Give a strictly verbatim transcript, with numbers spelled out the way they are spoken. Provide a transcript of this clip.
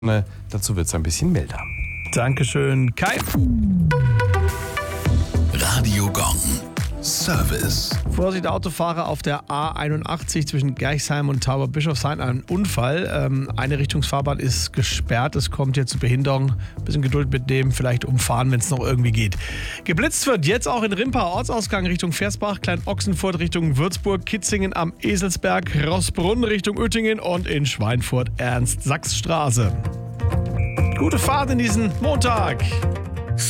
Ne, dazu wird es ein bisschen milder. Dankeschön, Kai. Radio Gong. Service. Vorsicht, Autofahrer auf der A einundachtzig zwischen Gerchsheim und Tauberbischofshain. Ein Unfall. Ähm, eine Richtungsfahrbahn ist gesperrt. Es kommt jetzt zu Behinderung. Ein bisschen Geduld mit dem, vielleicht umfahren, wenn es noch irgendwie geht. Geblitzt wird jetzt auch in Rimpa, Ortsausgang Richtung Versbach, Klein-Ochsenfurt Richtung Würzburg, Kitzingen am Eselsberg, Rossbrunn Richtung Uettingen und in Schweinfurt Ernst-Sachs-Straße. Gute Fahrt in diesen Montag.